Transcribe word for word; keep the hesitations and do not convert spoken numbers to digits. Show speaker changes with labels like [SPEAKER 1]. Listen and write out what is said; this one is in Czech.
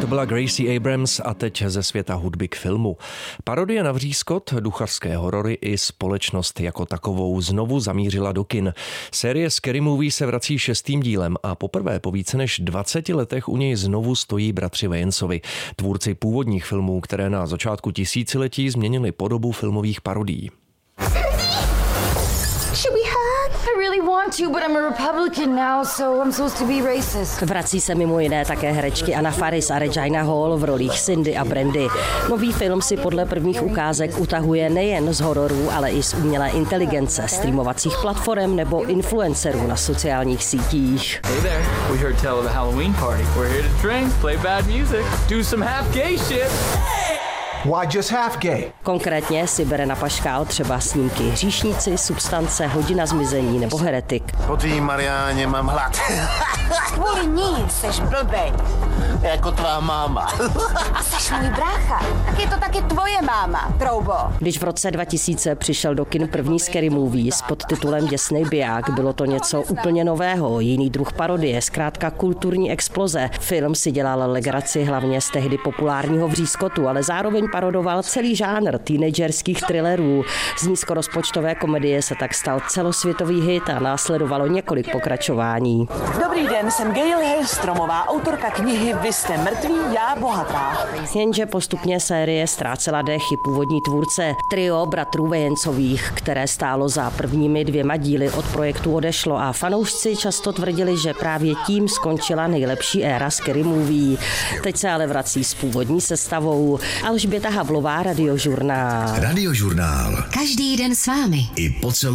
[SPEAKER 1] To byla Gracie Abrams a teď ze světa hudby k filmu. Parodie na vřízkot, duchařské horory i společnost jako takovou znovu zamířila do kin. Série Scary Movie se vrací šestým dílem a poprvé po více než dvaceti letech u něj znovu stojí bratři Wayansovi, tvůrci původních filmů, které na začátku tisíciletí změnily podobu filmových parodií.
[SPEAKER 2] Vrací se mimo jiné také herečky Anna Faris a Regina Hall v rolích Cindy a Brandy. Nový film si podle prvních ukázek utahuje nejen z hororů, ale i z umělé inteligence, streamovacích platform nebo influencerů na sociálních sítích.
[SPEAKER 3] Hey there, we heard tell of a Halloween party. We're here to drink, play bad music, do some half gay shit.
[SPEAKER 4] Why just half gay?
[SPEAKER 2] Konkrétně si bere na paškál třeba snímky Hříšníci, Substance, Hodina zmizení nebo Heretik.
[SPEAKER 5] Po tvý Mariáně mám hlad.
[SPEAKER 6] Kvůli ní seš blbej.
[SPEAKER 5] Jako tvá máma.
[SPEAKER 6] A seš můj brácha. Tak je to taky tvoje máma, troubo.
[SPEAKER 2] Když v roce dva tisíce přišel do kin první Scary Movie s podtitulem Děsnej biják, bylo to něco úplně nového, jiný druh parodie, zkrátka kulturní exploze. Film si dělal legraci hlavně z tehdy populárního vřízkotu, ale zároveň parodoval celý žánr teenagerských thrillerů. Z nízkorozpočtové komedie se tak stal celosvětový hit a následovalo několik pokračování.
[SPEAKER 7] Dobrý den, jsem Gail Hellstromová, autorka knihy Vy jste mrtví, já bohatá.
[SPEAKER 2] Jenže postupně série ztrácela dechy původní tvůrce. Trio bratrů Wayansových, které stálo za prvními dvěma díly od projektu, odešlo a fanoušci často tvrdili, že právě tím skončila nejlepší éra Scary Movie. Teď se ale vrací s původní sestavou. Alžběta Havlová, Radiožurnál.
[SPEAKER 8] Radiožurnál.
[SPEAKER 9] Každý den s vámi.
[SPEAKER 8] I po celou